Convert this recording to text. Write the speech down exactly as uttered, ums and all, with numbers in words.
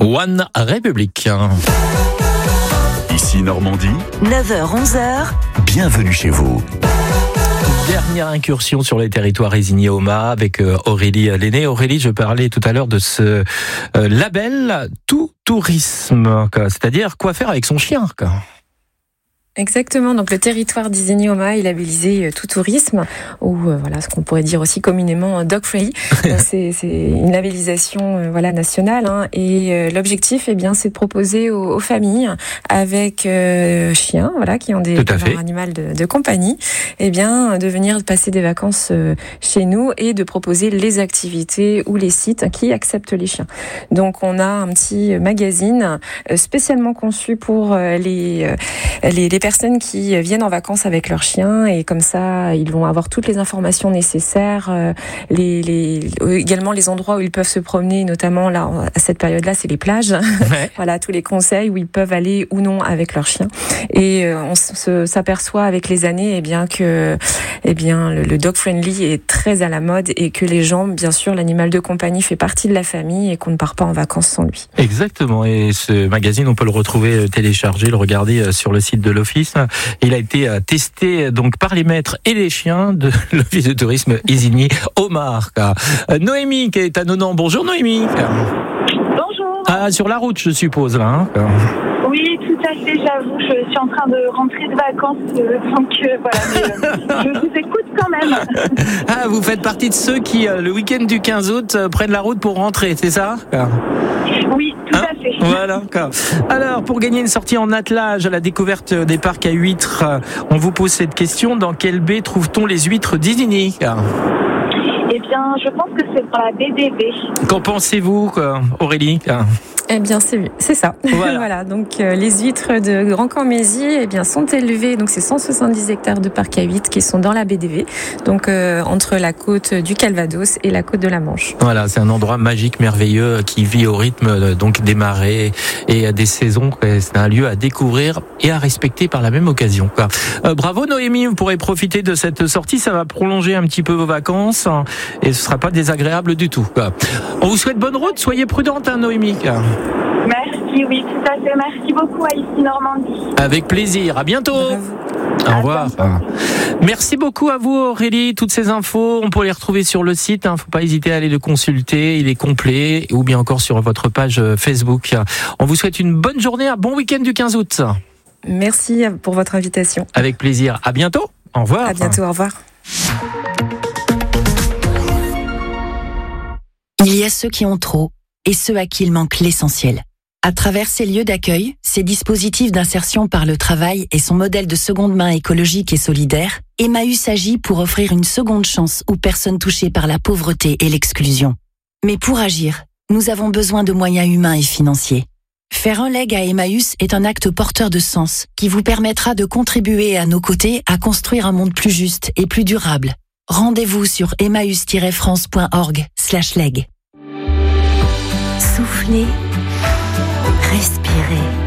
One République. Ici Normandie, neuf heures onze heures. Bienvenue chez vous. Dernière incursion sur les territoires Isigny-Oma avec Aurélie Lenné. Aurélie, je parlais tout à l'heure de ce label Tout Tourisme, c'est-à-dire quoi faire avec son chien, quoi. Exactement, donc le territoire d'Isigny-Oma est labellisé Tout Tourisme, ou euh, voilà ce qu'on pourrait dire aussi communément Dog Friendly. c'est, c'est une labellisation euh, voilà nationale, hein, et euh, l'objectif, eh bien, c'est de proposer aux, aux familles avec euh, chiens, voilà, qui ont des leur animal de, de compagnie, eh bien, de venir passer des vacances euh, chez nous et de proposer les activités ou les sites qui acceptent les chiens. Donc, on a un petit magazine euh, spécialement conçu pour euh, les, euh, les les personnes qui viennent en vacances avec leurs chiens, et comme ça ils vont avoir toutes les informations nécessaires, euh, les, les, également les endroits où ils peuvent se promener, notamment là à cette période-là c'est les plages, ouais. Voilà tous les conseils où ils peuvent aller ou non avec leurs chiens, et euh, on se, s'aperçoit avec les années eh bien que eh bien le, le dog friendly est très à la mode, et que les gens, bien sûr, l'animal de compagnie fait partie de la famille et qu'on ne part pas en vacances sans lui. Exactement, et ce magazine on peut le retrouver téléchargé, le regarder sur le site de l'Office. Il a été testé donc par les maîtres et les chiens de l'Office de tourisme Isigny-Oma. Noémie qui est à Nonant. Bonjour Noémie. Bonjour. Ah, sur la route je suppose là. Hein. Oui, tout à fait, j'avoue, je suis en train de rentrer de vacances, euh, donc euh, voilà, mais, euh, je vous écoute quand même. Ah, vous faites partie de ceux qui, euh, le week-end du quinze août, euh, prennent la route pour rentrer, c'est ça ? Oui, tout hein à fait. Voilà. Alors, pour gagner une sortie en attelage à la découverte des parcs à huîtres, on vous pose cette question, dans quelle baie trouve-t-on les huîtres d'Isigny ? Eh bien, je pense que c'est dans la B D V. Qu'en pensez-vous, Aurélie ? Eh bien, c'est, c'est ça. Voilà. Voilà. Donc, euh, les huîtres de Grand-Cormézy, eh bien, sont élevées. Donc, c'est cent soixante-dix hectares de parcs à huîtres qui sont dans la B D V. Donc, euh, entre la côte du Calvados et la côte de la Manche. Voilà, c'est un endroit magique, merveilleux, qui vit au rythme donc des marées et des saisons. C'est un lieu à découvrir et à respecter par la même occasion, quoi. Euh, bravo Noémie, vous pourrez profiter de cette sortie. Ça va prolonger un petit peu vos vacances et ce sera pas désagréable du tout, quoi. On vous souhaite bonne route. Soyez prudente, hein, Noémie. Merci, oui, tout à fait. Merci beaucoup à Ici Normandie. Avec plaisir. À bientôt. Bravo. Au revoir. Merci beaucoup à vous Aurélie. Toutes ces infos, on peut les retrouver sur le site. Hein. Faut pas hésiter à aller le consulter. Il est complet, ou bien encore sur votre page Facebook. On vous souhaite une bonne journée, un bon week-end du quinze août. Merci pour votre invitation. Avec plaisir. À bientôt. Au revoir. À bientôt. Au revoir. Il y a ceux qui ont trop et ceux à qui il manque l'essentiel. À travers ces lieux d'accueil, ces dispositifs d'insertion par le travail et son modèle de seconde main écologique et solidaire, Emmaüs agit pour offrir une seconde chance aux personnes touchées par la pauvreté et l'exclusion. Mais pour agir, nous avons besoin de moyens humains et financiers. Faire un leg à Emmaüs est un acte porteur de sens qui vous permettra de contribuer à nos côtés à construire un monde plus juste et plus durable. Rendez-vous sur emmaüs tiret france point org slash leg. Soufflez, respirez.